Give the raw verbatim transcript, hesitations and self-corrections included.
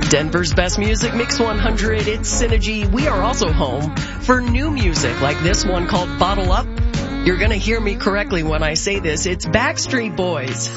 Denver's best music, Mix one hundred, it's Synergy. We are also home for new music like this one called Bottle Up. You're gonna hear me correctly when I say this. It's Backstreet Boys.